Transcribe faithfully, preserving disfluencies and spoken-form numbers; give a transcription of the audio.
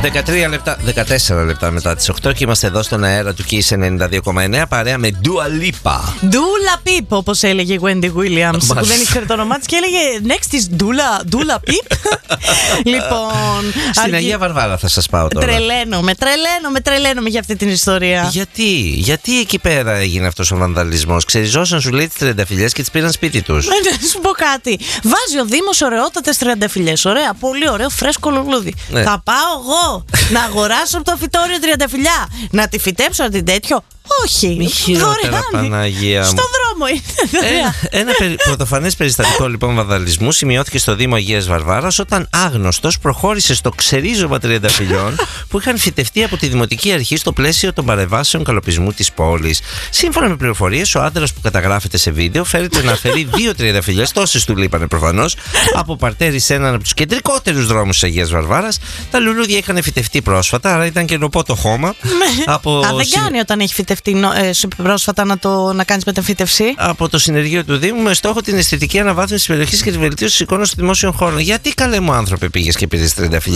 δεκατρία λεπτά, δεκατέσσερα λεπτά μετά τις οκτώ και είμαστε εδώ στον αέρα του Kiss ενενήντα δύο κόμμα εννέα παρέα με Dua Lipa. Dula Pip, όπως έλεγε η Wendy Williams, που δεν ήξερε το όνομά της και έλεγε next is Dula, Dula Pip. Λοιπόν, στην αρκεί... Αγία Βαρβάρα θα σας πάω τώρα. Τρελαίνομαι, τρελαίνομαι, τρελαίνομαι για αυτή την ιστορία. Γιατί, γιατί εκεί πέρα έγινε αυτός ο βανδαλισμός? Ξεριζώσαν, σου λέει, τις τριανταφυλλιές και τις πήραν σπίτι τους. Να σου πω κάτι. Βάζει ο Δήμος ωραιότατες τριανταφυλλιές. Ωραία, πολύ ωραίο, φρέσκο λουλούδι. Ναι. Θα πάω εγώ να αγοράσω από το φυτόριο τριανταφυλλιά, να τη φυτέψω αντί τέτοιο? Όχι. Μη χειρότερα, Παναγία μου. Στο δρόμο είναι. Ένα, ένα περι, πρωτοφανές περιστατικό λοιπόν βανδαλισμού σημειώθηκε στο Δήμο Αγίας Βαρβάρας όταν άγνωστος προχώρησε στο ξερίζωμα τριανταφυλλιών που είχαν φυτευτεί από τη Δημοτική Αρχή στο πλαίσιο των παρεμβάσεων καλοπισμού της πόλης. Σύμφωνα με πληροφορίες, ο άντρας που καταγράφεται σε βίντεο φέρεται να φέρει δύο τριανταφυλλιές, τόσες του λείπανε προφανώς, από παρτέρι σε έναν από τους κεντρικότερους δρόμους της Αγίας Βαρβάρας. Τα λουλούδια είχαν φυτευτεί πρόσφατα, άρα ήταν και νοπό το χώμα. από... Α, δεν κάνει όταν έχει φυτευτεί πρόσφατα να, το, να κάνεις μεταμφύτευση. Από το συνεργείο του Δήμου με στόχο την αισθητική αναβάθμιση της περιοχής και τη βελτίωση της εικόνας των δημόσιων χώρων. Γιατί, καλέ μου άνθρωπε, πήγες και πήρες τριανταφυλλιές?